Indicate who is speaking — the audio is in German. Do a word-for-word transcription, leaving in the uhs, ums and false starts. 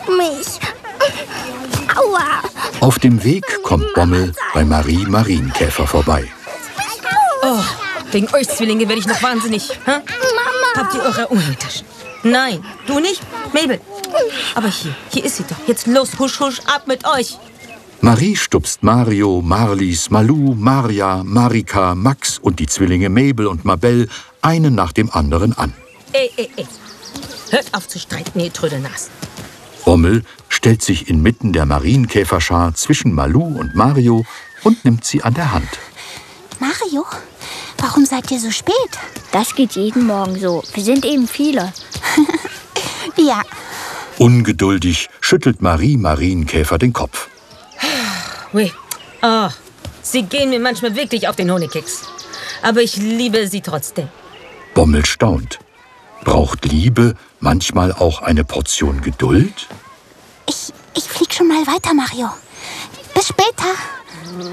Speaker 1: mich. Aua.
Speaker 2: Auf dem Weg kommt Bommel bei Marie Marienkäfer vorbei.
Speaker 3: Oh, wegen euch Zwillinge werde ich noch wahnsinnig. Hä?
Speaker 1: Mama.
Speaker 3: Habt ihr eure Umhangtaschen? Nein, du nicht? Mabel. Aber hier, hier ist sie doch. Jetzt los, husch, husch, ab mit euch.
Speaker 2: Marie stupst Mario, Marlies, Malou, Maria, Marika, Max und die Zwillinge Mabel und Mabel einen nach dem anderen an.
Speaker 3: Ey, ey, ey. Hört auf zu streiten, ihr Trödelnas.
Speaker 2: Bommel stellt sich inmitten der Marienkäferschar zwischen Malou und Mario und nimmt sie an der Hand.
Speaker 1: Mario, warum seid ihr so spät?
Speaker 4: Das geht jeden Morgen so. Wir sind eben viele.
Speaker 1: Ja.
Speaker 2: Ungeduldig schüttelt Marie Marienkäfer den Kopf.
Speaker 3: Ui. Oh, sie gehen mir manchmal wirklich auf den Honigkeks. Aber ich liebe sie trotzdem.
Speaker 2: Bommel staunt. Braucht Liebe manchmal auch eine Portion Geduld?
Speaker 1: Ich, ich flieg schon mal weiter, Mario. Bis später.